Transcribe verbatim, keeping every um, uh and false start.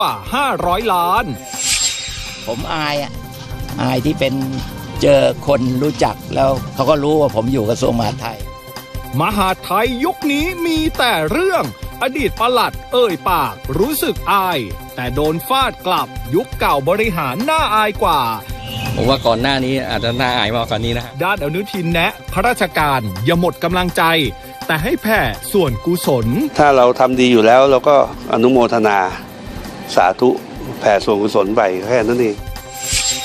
กว่าห้าร้อยล้านผมอายอ่ะอายที่เป็นเจอคนรู้จักแล้วเขาก็รู้ว่าผมอยู่กระทรวงมหาดไทยมหาดไทยยุคนี้มีแต่เรื่องอดีตปลัดเอ่ยปากรู้สึกอายแต่โดนฟาดกลับยุคเก่าบริหารน่าอายกว่าผมว่าก่อนหน้านี้อาจจะน่าอายมากกว่านี้นะด้านอนุทินแนะข้าราชการอย่าหมดกำลังใจแต่ให้แผ่ส่วนกุศลถ้าเราทำดีอยู่แล้วเราก็อนุโมทนาสาธุแผ่ส่วนกุศลไปแค่นั้นเอง